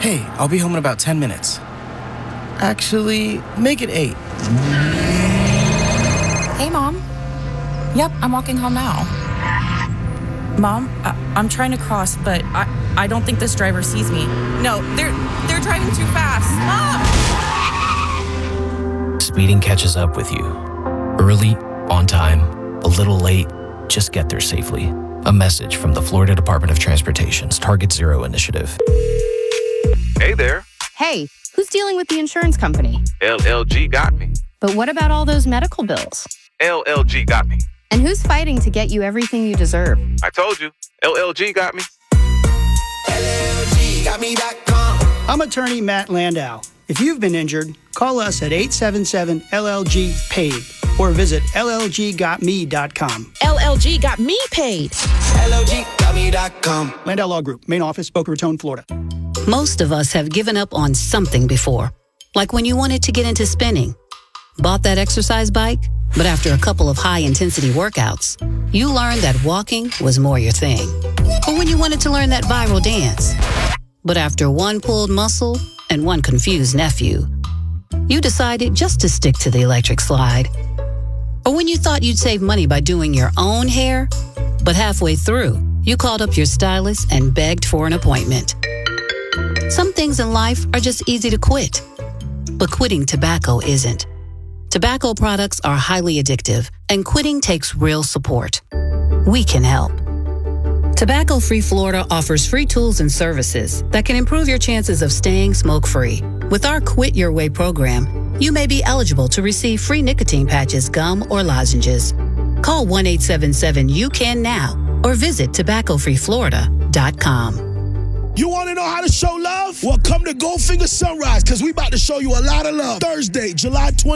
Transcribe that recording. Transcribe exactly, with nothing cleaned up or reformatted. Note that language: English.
Hey, I'll be home in about ten minutes. Actually, make it eight. Hey, Mom. Yep, I'm walking home now. Mom, I- I'm trying to cross, but I, I don't think this driver sees me. No, they're they're driving too fast. Mom! Speeding catches up with you. Early, on time, a little late, just get there safely. A message from the Florida Department of Transportation's Target Zero initiative. Hey there. Hey, who's dealing with the insurance company? L L G got me. But what about all those medical bills? L L G got me. And who's fighting to get you everything you deserve? I told you. L L G got me. L L G got me dot com. I'm attorney Matt Landau. If you've been injured, call us at eight seven seven L L G paid or visit L L G got me dot com. L L G got me paid. L L G got me dot com. Landau Law Group, main office, Boca Raton, Florida. Most of us have given up on something before, like when you wanted to get into spinning. Bought that exercise bike, but after a couple of high-intensity workouts, you learned that walking was more your thing. Or when you wanted to learn that viral dance, but after one pulled muscle and one confused nephew, you decided just to stick to the electric slide. Or when you thought you'd save money by doing your own hair, but halfway through, you called up your stylist and begged for an appointment. Some things in life are just easy to quit, but quitting tobacco isn't. Tobacco products are highly addictive, and quitting takes real support. We can help. Tobacco Free Florida offers free tools and services that can improve your chances of staying smoke-free. With our Quit Your Way program, you may be eligible to receive free nicotine patches, gum, or lozenges. Call one eight seven seven U C A N now or visit tobacco free florida dot com. You want to know how to show love? Well, come to Goldfinger Sunrise, because we about to show you a lot of love. Thursday, July twentieth.